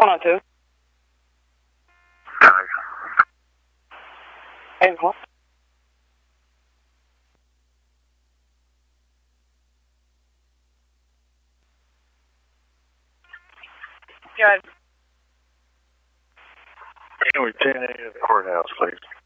102. Hi. Hey, what? Good. Can we 10 A to the courthouse, please?